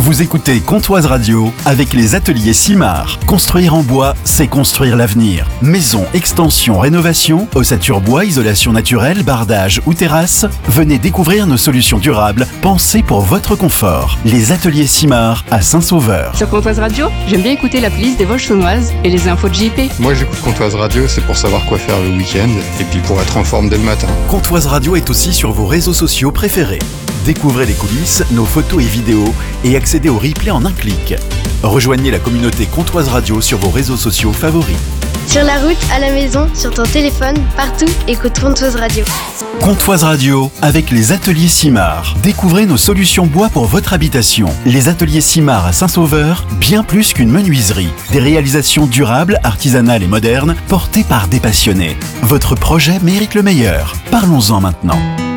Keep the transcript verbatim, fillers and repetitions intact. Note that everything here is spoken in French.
Vous écoutez Comtoise Radio avec les ateliers Simard. Construire en bois, c'est construire l'avenir. Maison, extension, rénovation, ossature bois, isolation naturelle, bardage ou terrasse, venez découvrir nos solutions durables pensées pour votre confort. Les ateliers Simard à Saint-Sauveur. Sur Comtoise Radio, j'aime bien écouter la playlist des Vosges Saunoises et les infos de J P. Moi j'écoute Comtoise Radio, c'est pour savoir quoi faire le week-end et puis pour être en forme dès le matin. Comtoise Radio est aussi sur vos réseaux sociaux préférés. Découvrez les coulisses, nos photos et vidéos et accédez au replay en un clic. Rejoignez la communauté Comtoise Radio sur vos réseaux sociaux favoris. Sur la route, à la maison, sur ton téléphone, partout, écoute Comtoise Radio. Comtoise Radio avec les ateliers Simard. Découvrez nos solutions bois pour votre habitation. Les ateliers Simard à Saint-Sauveur, bien plus qu'une menuiserie. Des réalisations durables, artisanales et modernes, portées par des passionnés. Votre projet mérite le meilleur. Parlons-en maintenant.